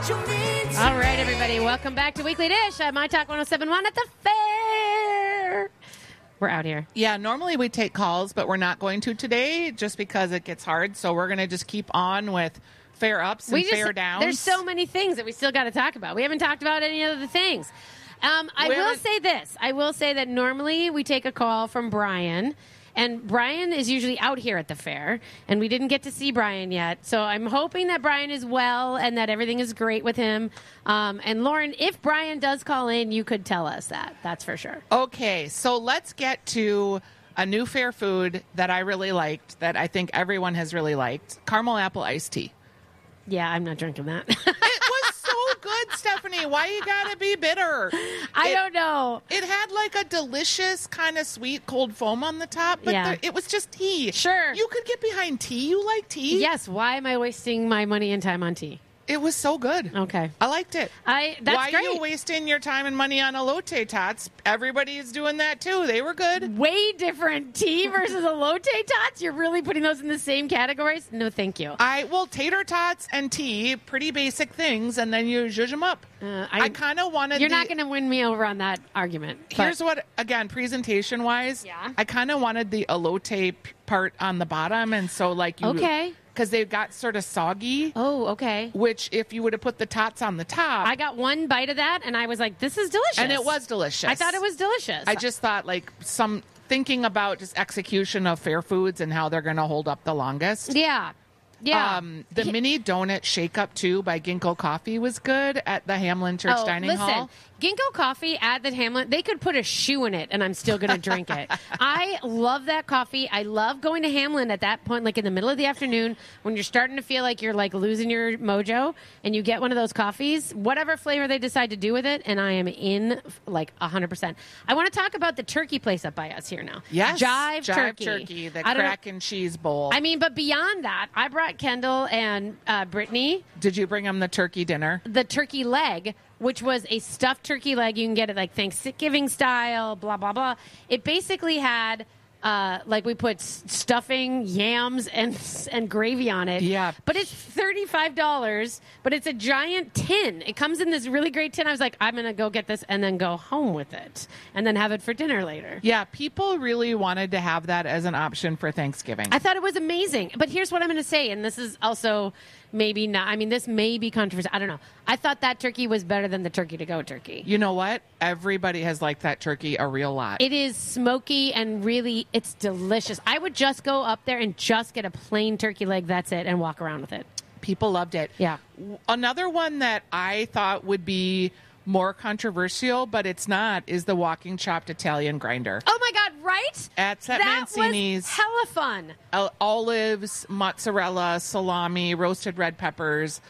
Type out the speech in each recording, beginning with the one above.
All right, everybody. Welcome back to Weekly Dish at My Talk 107.1 at the fair. We're out here. Yeah, normally we take calls, but we're not going to today just because it gets hard. So we're going to just keep on with fair ups and fair downs. There's so many things that we still got to talk about. We haven't talked about any other things. I will say this. I will say that normally we take a call from Brian. And Brian is usually out here at the fair, and we didn't get to see Brian yet. So I'm hoping that Brian is well and that everything is great with him. And Lauren, if Brian does call in, you could tell us that. That's for sure. Okay, so let's get to a new fair food that I really liked, that I think everyone has really liked, caramel apple iced tea. Yeah, I'm not drinking that. It was so good, Stephanie. Why you gotta be bitter? I don't know. It had like a delicious kind of sweet cold foam on the top, but it was just tea. Sure. You could get behind tea. You like tea? Yes. Why am I wasting my money and time on tea? It was so good. Okay. I liked it. That's Why great. are you wasting your time and money on elote tots? Everybody's doing that too. They were good. Way different. Tea versus elote tots? You're really putting those in the same categories? No, thank you. Tater tots and tea, pretty basic things, and then you zhuzh them up. I kind of wanted. You're not going to win me over on that argument. Here's what, again, presentation-wise, I kind of wanted the elote part on the bottom, and so like you. Okay. Because they got sort of soggy. Oh, okay. Which, if you would have put the tots on the top. I got one bite of that, and I was like, this is delicious. And it was delicious. I thought it was delicious. I just thought, like, thinking about just execution of fair foods and how they're going to hold up the longest. Yeah. Yeah. The mini donut shake up, too, by Ginkgo Coffee was good at the Hamlin Church Dining Hall. Ginkgo Coffee at the Hamlin, they could put a shoe in it, and I'm still going to drink it. I love that coffee. I love going to Hamlin at that point, like in the middle of the afternoon, when you're starting to feel like you're like losing your mojo, and you get one of those coffees, whatever flavor they decide to do with it, and I am in like 100%. I want to talk about the turkey place up by us here now. Yes. Jive Turkey, the crack and cheese bowl. I mean, but beyond that, I brought Kendall and Brittany. Did you bring them the turkey dinner? The turkey leg, which was a stuffed turkey leg. You can get it like Thanksgiving style, blah, blah, blah. It basically had, like we put stuffing, yams, and gravy on it. Yeah. But it's $35, but it's a giant tin. It comes in this really great tin. I was like, I'm going to go get this and then go home with it and then have it for dinner later. Yeah, people really wanted to have that as an option for Thanksgiving. I thought it was amazing. But here's what I'm going to say, and this is also maybe not. I mean, this may be controversial. I don't know. I thought that turkey was better than the turkey-to-go turkey. You know what? Everybody has liked that turkey a real lot. It is smoky and really, it's delicious. I would just go up there and just get a plain turkey leg, that's it, and walk around with it. People loved it. Yeah. Another one that I thought would be more controversial, but it's not, is the walking chopped Italian grinder. Oh my God, right? At Mancini's. That was hella fun. Olives, mozzarella, salami, roasted red peppers,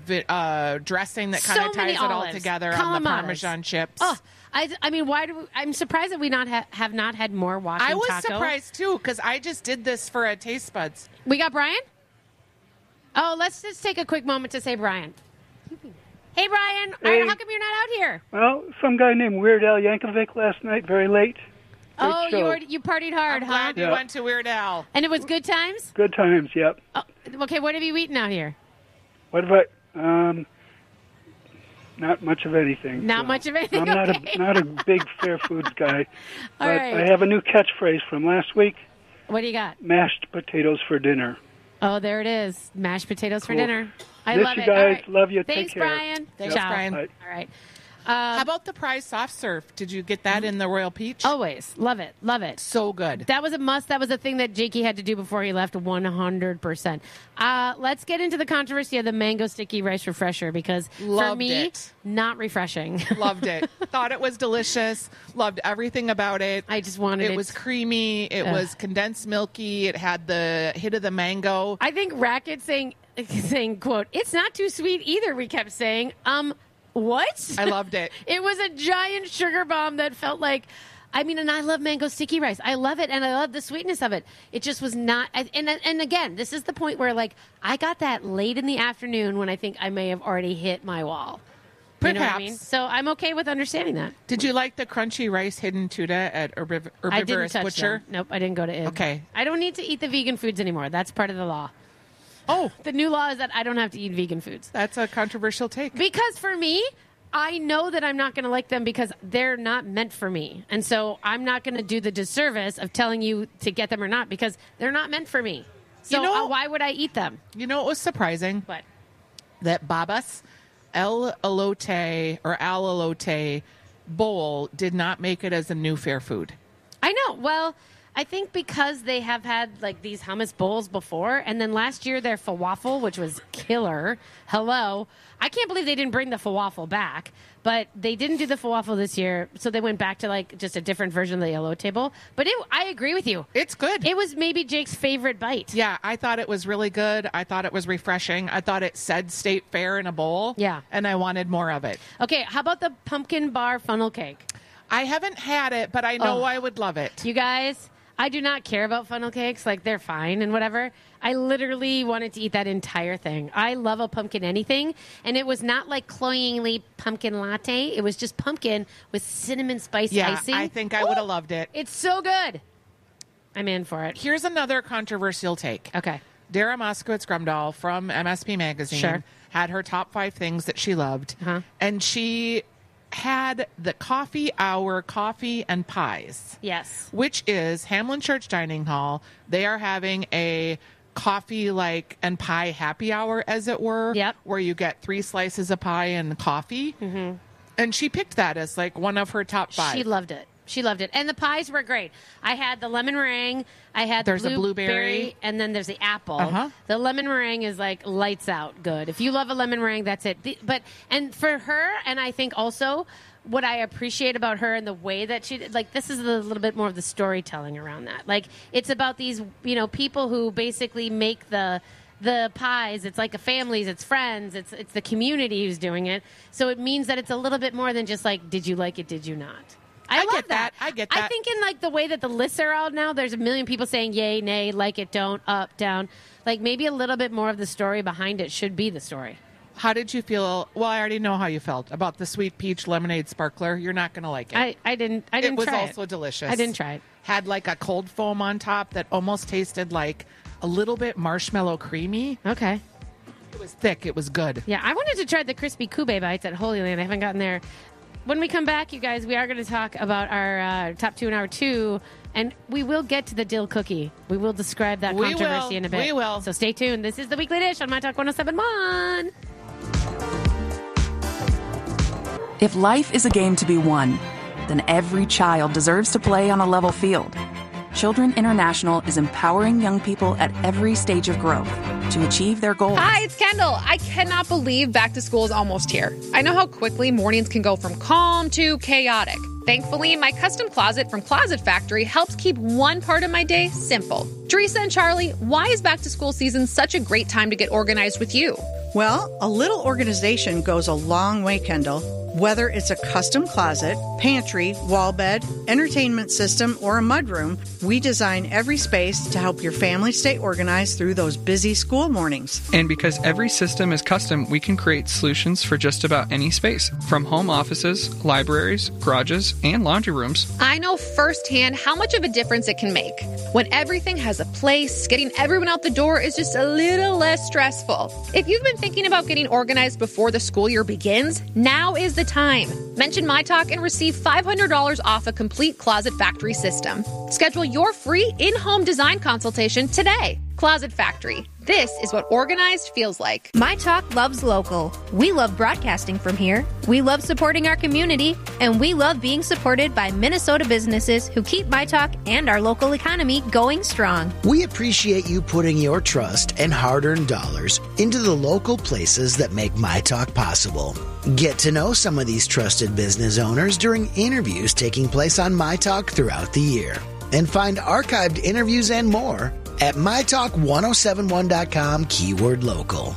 a dressing that kind of ties it all together on the Parmesan chips. Oh, I mean, I'm surprised that we have not had more walking taco. I was surprised too, because I just did this for a Taste Buds. We got Brian? Oh, let's just take a quick moment to say Brian. Hey, Brian. Hey. How come you're not out here? Well, some guy named Weird Al Yankovic last night, very late. Great show. You partied hard, I'm glad you went to Weird Al. And it was good times? Good times, yep. Oh, okay, what have you eaten out here? What about, not much of anything. Not much of anything, I'm okay. not a big fair foods guy. All but right. I have a new catchphrase from last week. What do you got? Mashed potatoes for dinner. Oh, there it is. Mashed potatoes for Cool. dinner. I Miss love you it. guys. All right. Love you. Thanks, Take care. Brian. Thanks, Ciao. Brian. Bye. All right. How about the Prize soft serve? Did you get that in the Royal Peach? Always. Love it. Love it. So good. That was a must. That was a thing that Jakey had to do before he left 100%. Let's get into the controversy of the mango sticky rice refresher because for Loved me, it. not refreshing. Loved it. Thought it was delicious. Loved everything about it. I just wanted it. It was creamy. It was condensed milky. It had the hit of the mango. I think Racket saying, quote, it's not too sweet either, we kept saying. What? I loved it. It was a giant sugar bomb that felt like, I mean, and I love mango sticky rice. I love it, and I love the sweetness of it. It just was not, and again, this is the point where, like, I got that late in the afternoon when I think I may have already hit my wall. You know what I mean? So I'm okay with understanding that. Did you like the crunchy rice hidden Tuda at Herbivorous I didn't touch Butcher? them. Nope, I didn't go to Ib. Okay. I don't need to eat the vegan foods anymore. That's part of the law. Oh. The new law is that I don't have to eat vegan foods. That's a controversial take. Because for me, I know that I'm not going to like them because they're not meant for me. And so I'm not going to do the disservice of telling you to get them or not because they're not meant for me. So why would I eat them? You know, it was surprising. What? That Babas El Elote bowl did not make it as a new fair food. I know. Well, I think because they have had like these hummus bowls before, and then last year their falafel, which was killer. Hello. I can't believe they didn't bring the falafel back, but they didn't do the falafel this year, so they went back to like just a different version of the elote bowl. But I agree with you. It's good. It was maybe Jake's favorite bite. Yeah, I thought it was really good. I thought it was refreshing. I thought it said State Fair in a bowl. Yeah. And I wanted more of it. Okay, how about the pumpkin bar funnel cake? I haven't had it, but I know I would love it. You guys, I do not care about funnel cakes. Like, they're fine and whatever. I literally wanted to eat that entire thing. I love a pumpkin anything. And it was not like cloyingly pumpkin latte. It was just pumpkin with cinnamon spice icing. I think I would have loved it. It's so good. I'm in for it. Here's another controversial take. Okay. Dara Moskowitz-Grumdahl from MSP Magazine had her top 5 things that she loved. Uh-huh. And she had the coffee hour coffee and pies. Yes. Which is Hamlin Church Dining Hall. They are having a coffee and pie happy hour, as it were. Yep. Where you get 3 slices of pie and coffee. Mm-hmm. And she picked that as like one of her top 5. She loved it. She loved it. And the pies were great. I had the lemon meringue. I had there's the a blueberry. And then there's the apple. Uh-huh. The lemon meringue is like lights out good. If you love a lemon meringue, that's it. And for her, and I think also what I appreciate about her and the way that she, like, this is a little bit more of the storytelling around that. Like, it's about these, people who basically make the pies. It's like a families, it's friends, it's the community who's doing it. So it means that it's a little bit more than just like, did you like it, did you not? I love get that. I get that. I think in like the way that the lists are out now, there's a million people saying yay, nay, like it, don't, up, down. Like maybe a little bit more of the story behind it should be the story. How did you feel? Well, I already know how you felt about the sweet peach lemonade sparkler. You're not going to like it. I didn't It was try also delicious. I didn't try it. Had like a cold foam on top that almost tasted like a little bit marshmallow creamy. Okay. It was thick. It was good. Yeah, I wanted to try the crispy Kube bites at Holy Land. I haven't gotten there. When we come back, you guys, we are going to talk about our top 2 in hour 2, and we will get to the dill cookie. We will describe that controversy in a bit. We will. So stay tuned. This is the Weekly Dish on My Talk 107.1. If life is a game to be won, then every child deserves to play on a level field. Children International is empowering young people at every stage of growth to achieve their goals. Hi, it's Kendall. I cannot believe back to school is almost here. I know how quickly mornings can go from calm to chaotic. Thankfully, my custom closet from Closet Factory helps keep one part of my day simple. Teresa and Charlie, why is back to school season such a great time to get organized with you? Well, a little organization goes a long way, Kendall. Whether it's a custom closet, pantry, wall bed, entertainment system, or a mudroom, we design every space to help your family stay organized through those busy school mornings. And because every system is custom, we can create solutions for just about any space, from home offices, libraries, garages, and laundry rooms. I know firsthand how much of a difference it can make. When everything has a place, getting everyone out the door is just a little less stressful. If you've been thinking about getting organized before the school year begins, now is the time. Mention My Talk and receive $500 off a complete Closet Factory system. Schedule your free in-home design consultation today. Closet Factory. This is what organized feels like. My Talk loves local. We love broadcasting from here. We love supporting our community. And we love being supported by Minnesota businesses who keep My Talk and our local economy going strong. We appreciate you putting your trust and hard-earned dollars into the local places that make My Talk possible. Get to know some of these trusted business owners during interviews taking place on My Talk throughout the year. And find archived interviews and more at mytalk1071.com keyword local.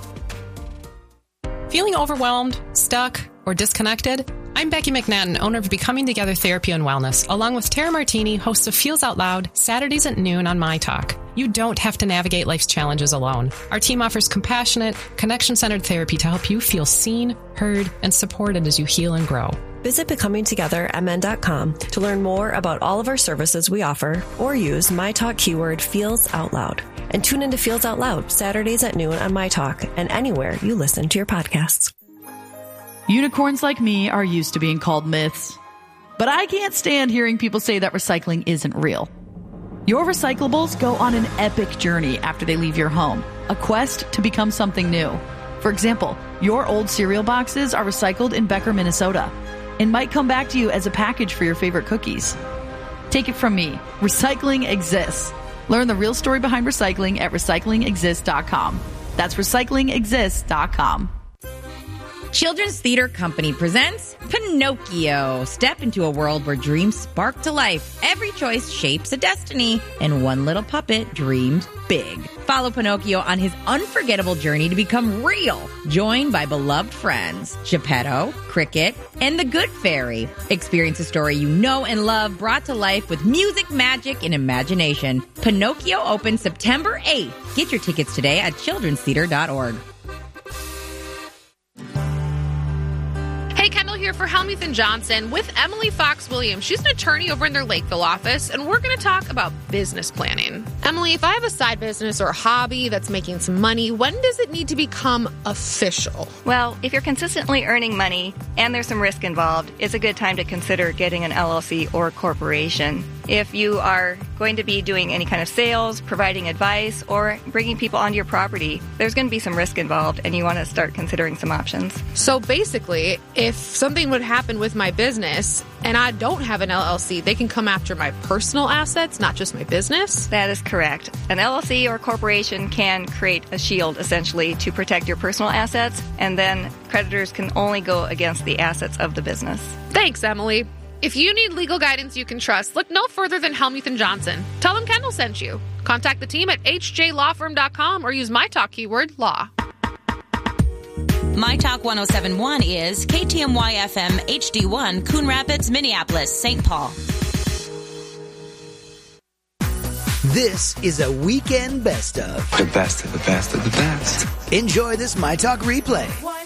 Feeling overwhelmed, stuck, or disconnected? I'm Becky McNatten, owner of Becoming Together Therapy and Wellness, along with Tara Martini, host of Feels Out Loud, Saturdays at noon on My Talk. You don't have to navigate life's challenges alone. Our team offers compassionate, connection-centered therapy to help you feel seen, heard, and supported as you heal and grow. Visit becomingtogethermn.com to learn more about all of our services we offer, or use My Talk keyword Feels Out Loud. And tune into Feels Out Loud Saturdays at noon on My Talk and anywhere you listen to your podcasts. Unicorns like me are used to being called myths, but I can't stand hearing people say that recycling isn't real. Your recyclables go on an epic journey after they leave your home, a quest to become something new. For example, your old cereal boxes are recycled in Becker, Minnesota, and might come back to you as a package for your favorite cookies. Take it from me, recycling exists. Learn the real story behind recycling at recyclingexist.com. That's recyclingexist.com. Children's Theater Company presents Pinocchio. Step into a world where dreams spark to life. Every choice shapes a destiny, and one little puppet dreamed big. Follow Pinocchio on his unforgettable journey to become real, joined by beloved friends, Geppetto, Cricket, and the Good Fairy. Experience a story you know and love brought to life with music, magic, and imagination. Pinocchio opens September 8th. Get your tickets today at childrenstheater.org. Hey, Kendall here for Helmuth & Johnson with Emily Fox Williams. She's an attorney over in their Lakeville office, and we're going to talk about business planning. Emily, if I have a side business or a hobby that's making some money, when does it need to become official? Well, if you're consistently earning money and there's some risk involved, it's a good time to consider getting an LLC or corporation. If you are going to be doing any kind of sales, providing advice, or bringing people onto your property, there's going to be some risk involved, and you want to start considering some options. So basically, if something would happen with my business and I don't have an LLC, they can come after my personal assets, not just my business? That is correct. An LLC or corporation can create a shield, essentially, to protect your personal assets, and then creditors can only go against the assets of the business. Thanks, Emily. If you need legal guidance you can trust, look no further than Helmuth & Johnson. Tell them Kendall sent you. Contact the team at hjlawfirm.com or use my talk keyword law. My Talk 1071 is KTMY FM HD1, Coon Rapids, Minneapolis, St. Paul. This is a weekend best of. The best of the best of the best. Enjoy this My Talk replay.